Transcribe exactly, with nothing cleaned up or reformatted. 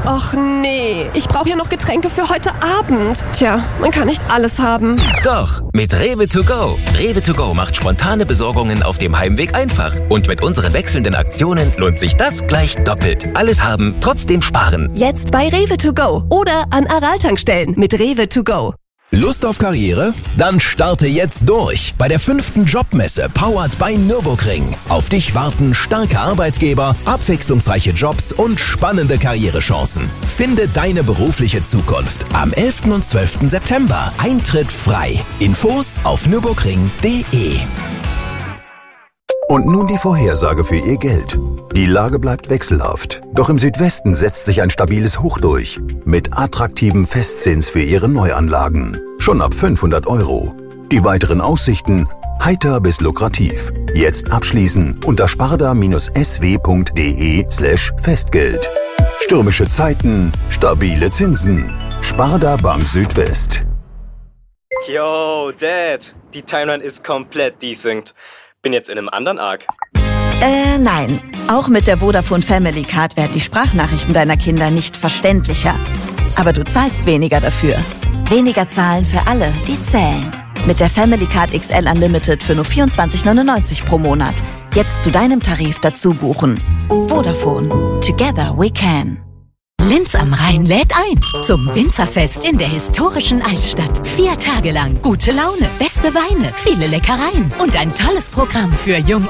Och nee, ich brauche ja noch Getränke für heute Abend. Tja, man kann nicht alles haben. Doch, mit Rewe to go. Rewe to go macht spontane Besorgungen auf dem Heimweg einfach. Und mit unseren wechselnden Aktionen lohnt sich das gleich doppelt. Alles haben, trotzdem sparen. Jetzt bei Rewe to go oder an Aral-Tankstellen mit Rewe to go. Lust auf Karriere? Dann starte jetzt durch bei der fünften Jobmesse powered by Nürburgring. Auf dich warten starke Arbeitgeber, abwechslungsreiche Jobs und spannende Karrierechancen. Finde deine berufliche Zukunft am elften und zwölften September. Eintritt frei. Infos auf nürburgring punkt de. Und nun die Vorhersage für Ihr Geld. Die Lage bleibt wechselhaft. Doch im Südwesten setzt sich ein stabiles Hoch durch. Mit attraktivem Festzins für Ihre Neuanlagen. Schon ab fünfhundert Euro. Die weiteren Aussichten heiter bis lukrativ. Jetzt abschließen unter sparda-sw punkt de slash Festgeld. Stürmische Zeiten, stabile Zinsen. Sparda Bank Südwest. Yo, Dad. Die Timeline ist komplett desynced. Bin jetzt in einem anderen Arc. Äh, nein. Auch mit der Vodafone Family Card werden die Sprachnachrichten deiner Kinder nicht verständlicher. Aber du zahlst weniger dafür. Weniger zahlen für alle, die zählen. Mit der Family Card X L Unlimited für nur vierundzwanzig neunundneunzig pro Monat. Jetzt zu deinem Tarif dazu buchen. Vodafone. Together we can. Linz am Rhein lädt ein zum Winzerfest in der historischen Altstadt. Vier Tage lang gute Laune, beste Weine, viele Leckereien und ein tolles Programm für Jung